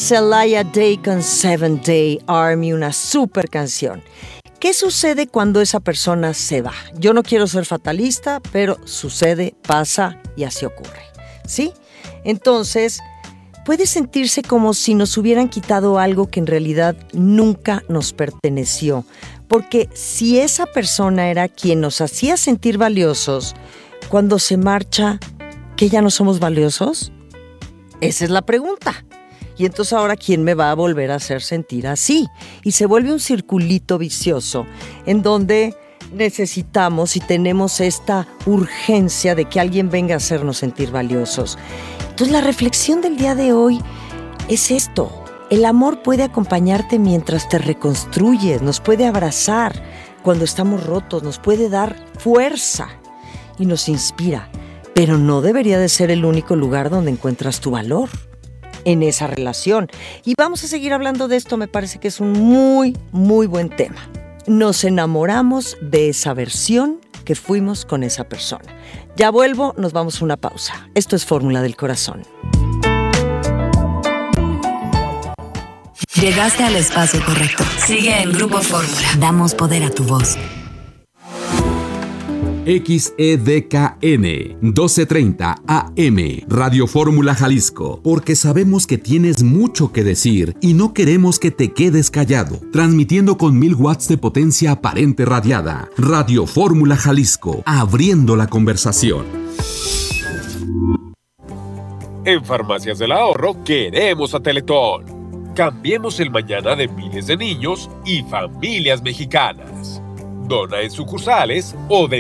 Celaya Day con Seven Day Army, una super canción. ¿Qué sucede cuando esa persona se va? Yo no quiero ser fatalista, pero sucede, pasa y así ocurre, ¿sí? Entonces, puede sentirse como si nos hubieran quitado algo que en realidad nunca nos perteneció. Porque si esa persona era quien nos hacía sentir valiosos, cuando se marcha, ¿qué ya no somos valiosos? Esa es la pregunta. Y entonces ahora, ¿quién me va a volver a hacer sentir así? Y se vuelve un circulito vicioso en donde necesitamos y tenemos esta urgencia de que alguien venga a hacernos sentir valiosos. Entonces la reflexión del día de hoy es esto. El amor puede acompañarte mientras te reconstruyes, nos puede abrazar cuando estamos rotos, nos puede dar fuerza y nos inspira. Pero no debería de ser el único lugar donde encuentras tu valor en esa relación. Y vamos a seguir hablando de esto, me parece que es un muy, muy buen tema. Nos enamoramos de esa versión que fuimos con esa persona. Ya vuelvo, nos vamos a una pausa. Esto es Fórmula del Corazón. Llegaste al espacio correcto. Sigue en Grupo Fórmula. Damos poder a tu voz. XEDKN 1230 AM Radio Fórmula Jalisco, porque sabemos que tienes mucho que decir y no queremos que te quedes callado. Transmitiendo con 1000 watts de potencia aparente radiada. Radio Fórmula Jalisco, abriendo la conversación. En Farmacias del Ahorro queremos a Teletón. Cambiemos el mañana de miles de niños y familias mexicanas. Dona en sucursales o de